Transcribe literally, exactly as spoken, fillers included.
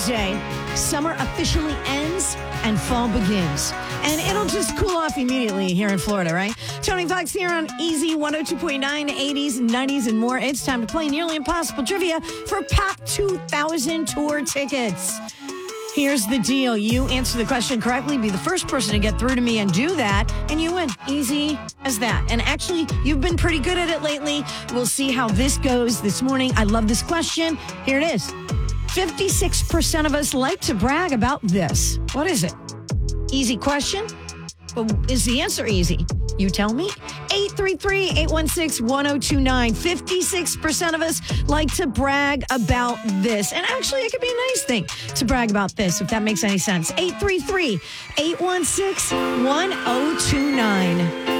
Tuesday, summer officially ends and fall begins. And it'll just cool off immediately here in Florida, right? Tony Fox here on Easy one oh two point nine, eighties, nineties, and more. It's time to play Nearly Impossible Trivia for PAC two thousand tour tickets. Here's the deal. You answer the question correctly, be the first person to get through to me and do that, and you win. Easy as that. And actually, you've been pretty good at it lately. We'll see how this goes this morning. I love this question. Here it is. fifty-six percent of us like to brag about this. What is it? Easy question. But is the answer easy? You tell me. eight three three, eight one six, one oh two nine. fifty-six percent of us like to brag about this. And actually, it could be a nice thing to brag about this, if that makes any sense. eight three three, eight one six, one oh two nine.